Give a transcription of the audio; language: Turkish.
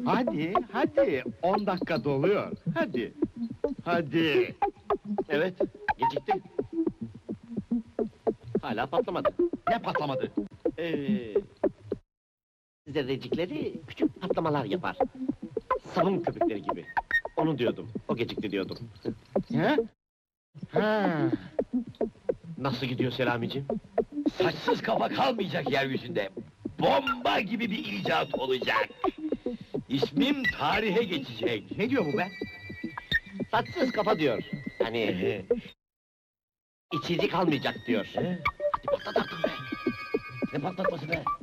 Hadi, hadi, 10 dakika doluyor, hadi! Hadi! Evet, geciktim. Hala patlamadı. Ne patlamadı? Zerrecikleri küçük patlamalar yapar. Sabun köpükleri gibi. Onu diyordum, o gecikti diyordum. He? Ha, Nasıl gidiyor Selamiciğim? Saçsız kafa kalmayacak yeryüzünde. Bomba gibi bir icat olacak. İsmim tarihe geçecek. ne diyor bu be? Saçsız kafa diyor. Hani... içici kalmayacak diyor. Hadi patlat artık be! Ne patlatması be?